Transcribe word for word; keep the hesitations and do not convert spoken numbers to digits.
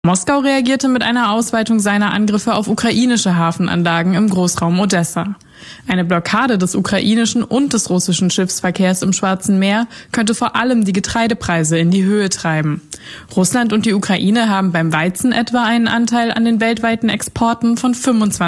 Moskau reagierte mit einer Ausweitung seiner Angriffe auf ukrainische Hafenanlagen im Großraum Odessa. Eine Blockade des ukrainischen und des russischen Schiffsverkehrs im Schwarzen Meer könnte vor allem die Getreidepreise in die Höhe treiben. Russland und die Ukraine haben beim Weizen etwa einen Anteil an den weltweiten Exporten von fünfundzwanzig